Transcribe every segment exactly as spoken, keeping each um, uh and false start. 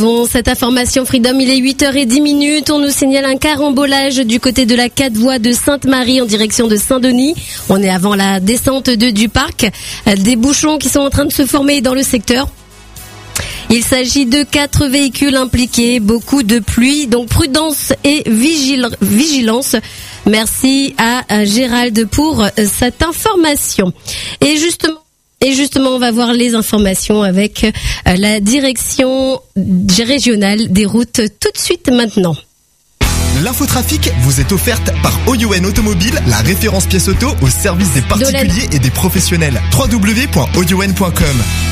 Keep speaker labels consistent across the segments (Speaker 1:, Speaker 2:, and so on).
Speaker 1: Bon, cette information Freedom, il est huit heures dix minutes. On nous signale un carambolage du côté de la quatre voies de Sainte-Marie en direction de Saint-Denis. On est avant la descente de, du parc. Des bouchons qui sont en train de se former dans le secteur. Il s'agit de quatre véhicules impliqués, beaucoup de pluie, donc prudence et vigil- vigilance. Merci à Gérald pour cette information. Et justement, Et justement, on va voir les informations avec la direction régionale des routes tout de suite maintenant.
Speaker 2: L'infotrafic vous est offerte par O U N Automobile, la référence pièce auto au service des particuliers Dolène. Et des professionnels. w w w point o u n point com.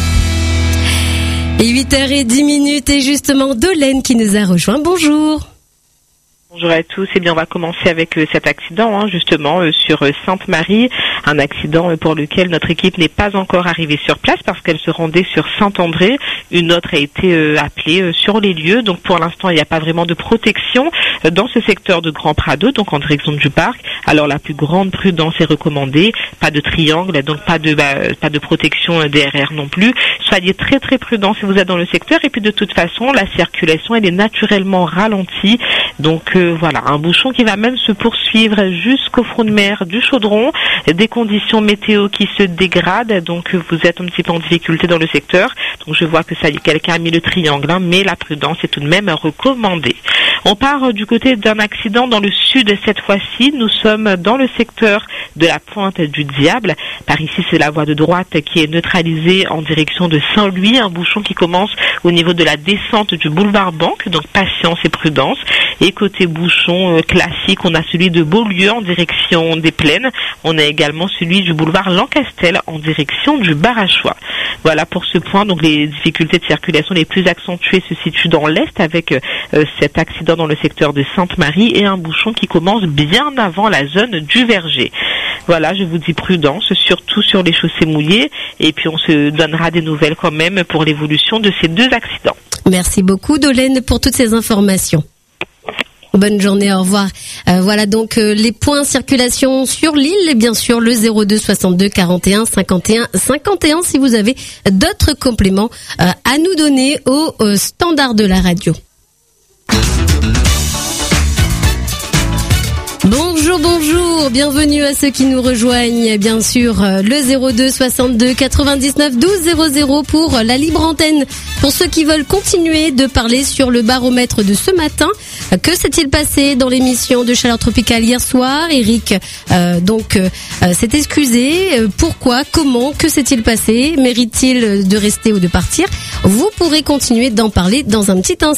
Speaker 1: Et huit heures dix minutes et justement Dolène qui nous a rejoint. Bonjour.
Speaker 3: Bonjour à tous. Eh bien, on va commencer avec euh, cet accident, hein, justement, euh, sur euh, Sainte-Marie. Un accident euh, pour lequel notre équipe n'est pas encore arrivée sur place parce qu'elle se rendait sur Saint-André. Une autre a été euh, appelée euh, sur les lieux. Donc, pour l'instant, il n'y a pas vraiment de protection euh, dans ce secteur de Grand Prado, donc en direction du parc. Alors, la plus grande prudence est recommandée. Pas de triangle, donc pas de bah, pas de protection euh, D R R non plus. Soyez très très prudents si vous êtes dans le secteur. Et puis, de toute façon, la circulation, elle est naturellement ralentie. Donc, euh, voilà, un bouchon qui va même se poursuivre jusqu'au front de mer du Chaudron, des conditions météo qui se dégradent, donc vous êtes un petit peu en difficulté dans le secteur. Donc je vois que ça y est, quelqu'un a mis le triangle, hein, mais la prudence est tout de même recommandée. On part du côté d'un accident dans le sud cette fois-ci. Nous sommes dans le secteur de la Pointe du Diable. Par ici, c'est la voie de droite qui est neutralisée en direction de Saint-Louis. Un bouchon qui commence au niveau de la descente du boulevard Banque, donc patience et prudence. Et côté bouchon euh, classique, on a celui de Beaulieu en direction des Plaines. On a également celui du boulevard Lancastel en direction du Barachois. Voilà pour ce point. Donc les difficultés de circulation les plus accentuées se situent dans l'est avec euh, cet accident dans le secteur de Sainte-Marie et un bouchon qui commence bien avant la zone du Verger. Voilà, je vous dis prudence, surtout sur les chaussées mouillées. Et puis on se donnera des nouvelles quand même pour l'évolution de ces deux accidents.
Speaker 1: Merci beaucoup Dolène pour toutes ces informations. Bonne journée, au revoir. Euh, voilà donc euh, les points circulation sur l'île et bien sûr le zéro deux soixante-deux quarante et un cinquante et un cinquante et un si vous avez d'autres compléments euh, à nous donner au euh, standard de la radio. Bonjour, bonjour, bienvenue à ceux qui nous rejoignent, bien sûr, le zéro deux soixante-deux quatre-vingt-dix-neuf douze zéro zéro pour la libre antenne. Pour ceux qui veulent continuer de parler sur le baromètre de ce matin, que s'est-il passé dans l'émission de Chaleur Tropicale hier soir? Eric, euh, donc, euh, s'est excusé. Pourquoi? Comment? Que s'est-il passé? Mérite-t-il de rester ou de partir? Vous pourrez continuer d'en parler dans un petit instant.